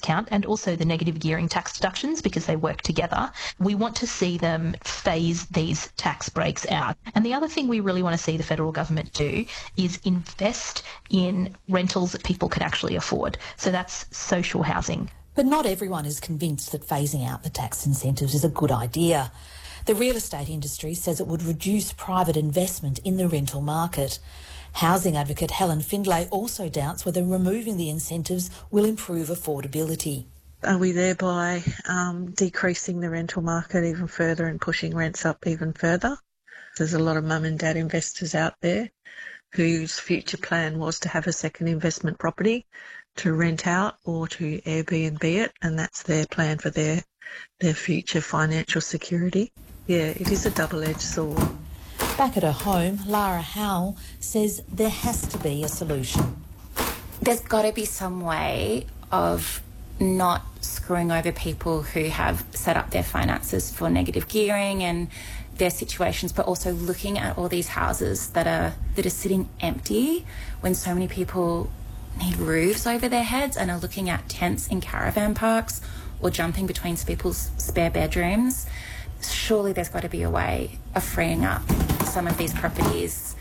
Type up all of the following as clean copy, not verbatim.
discount and also the negative gearing tax deductions, because they work together, we want to see them phase these tax breaks out. And the other thing we really want to see the federal government do is invest in rentals that people can actually afford. So that's social housing. But not everyone is convinced that phasing out the tax incentives is a good idea. The real estate industry says it would reduce private investment in the rental market. Housing advocate Helen Findlay also doubts whether removing the incentives will improve affordability. Are we thereby decreasing the rental market even further and pushing rents up even further? There's a lot of mum and dad investors out there whose future plan was to have a second investment property to rent out or to Airbnb it, and that's their plan for their future financial security. Yeah, it is a double-edged sword. Back at her home, Lara Howell says there has to be a solution. There's got to be some way of not screwing over people who have set up their finances for negative gearing and their situations, but also looking at all these houses that are sitting empty when so many people need roofs over their heads and are looking at tents in caravan parks or jumping between people's spare bedrooms. Surely there's got to be a way of freeing up some of these properties.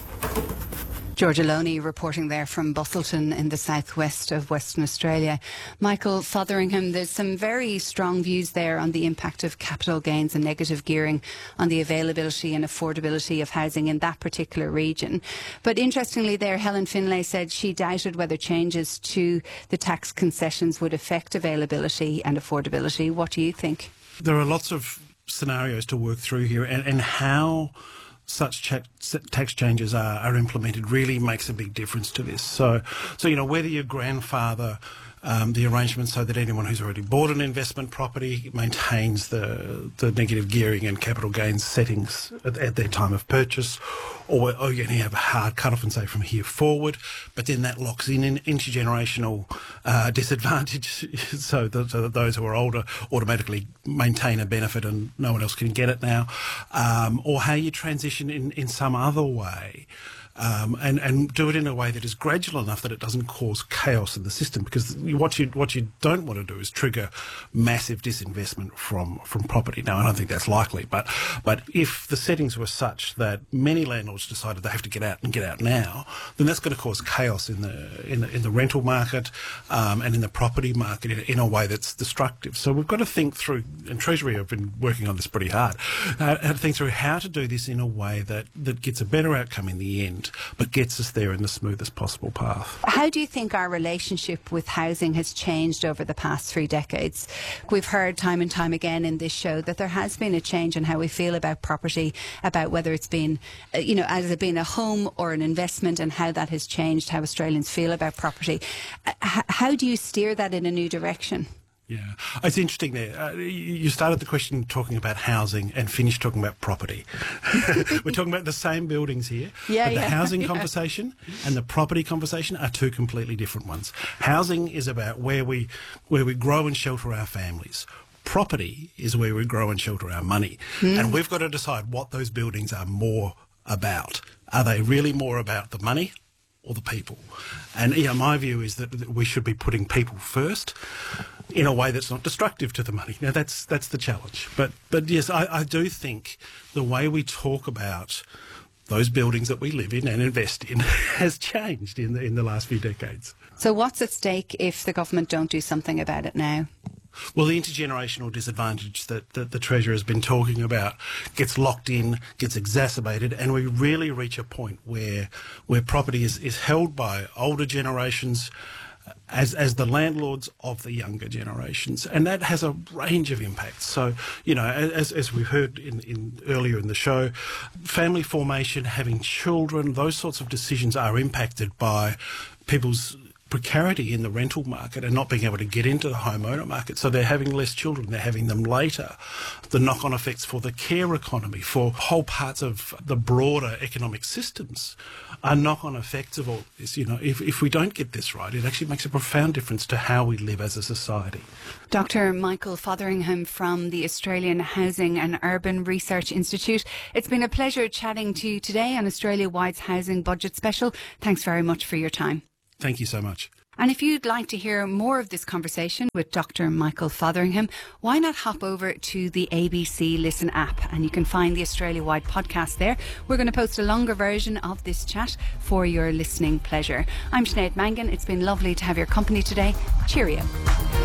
Georgia Loney reporting there from Busselton in the southwest of Western Australia. Michael Fotheringham, there's some very strong views there on the impact of capital gains and negative gearing on the availability and affordability of housing in that particular region. But interestingly there, Helen Findlay said she doubted whether changes to the tax concessions would affect availability and affordability. What do you think? There are lots of scenarios to work through here, and how such tax changes are implemented really makes a big difference to this. So whether your grandfather the arrangement so that anyone who's already bought an investment property maintains the negative gearing and capital gains settings at their time of purchase, or you have a hard cut-off and say from here forward, but then that locks in an intergenerational disadvantage, so those who are older automatically maintain a benefit and no one else can get it now, or how you transition in some other way. And do it in a way that is gradual enough that it doesn't cause chaos in the system, because what you don't want to do is trigger massive disinvestment from property. Now, I don't think that's likely, but if the settings were such that many landlords decided they have to get out and get out now, then that's going to cause chaos in the rental market and in the property market in a way that's destructive. So we've got to think through, and Treasury have been working on this pretty hard, how to think through how to do this in a way that gets a better outcome in the end, but gets us there in the smoothest possible path. How do you think our relationship with housing has changed over the past 3 decades? We've heard time and time again in this show that there has been a change in how we feel about property, about whether it's been, has it been a home or an investment, and how that has changed how Australians feel about property. How do you steer that in a new direction? Yeah, it's interesting there. You started the question talking about housing and finished talking about property. We're talking about the same buildings here, but the housing conversation and the property conversation are two completely different ones. Housing is about where we grow and shelter our families. Property is where we grow and shelter our money. And we've got to decide what those buildings are more about. Are they really more about the money or the people? And my view is that we should be putting people first in a way that's not destructive to the money. Now, that's the challenge. But yes, I do think the way we talk about those buildings that we live in and invest in has changed in the last few decades. So what's at stake if the government don't do something about it now? Well, the intergenerational disadvantage that the Treasurer has been talking about gets locked in, gets exacerbated, and we really reach a point where property is held by older generations as the landlords of the younger generations, and that has a range of impacts. So, as we heard earlier in the show, family formation, having children, those sorts of decisions are impacted by people's precarity in the rental market and not being able to get into the homeowner market. So they're having less children, they're having them later. The knock-on effects for the care economy, for whole parts of the broader economic systems are knock-on effects of all this. If we don't get this right, it actually makes a profound difference to how we live as a society. Dr. Michael Fotheringham from the Australian Housing and Urban Research Institute. It's been a pleasure chatting to you today on Australia Wide's Housing Budget Special. Thanks very much for your time. Thank you so much. And if you'd like to hear more of this conversation with Dr. Michael Fotheringham, why not hop over to the ABC Listen app, and you can find the Australia-wide podcast there. We're going to post a longer version of this chat for your listening pleasure. I'm Sinead Mangan. It's been lovely to have your company today. Cheerio.